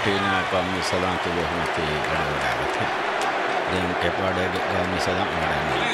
فينا قومي صلاة الوهمة على وداعته لأن كبار قومي صلاة على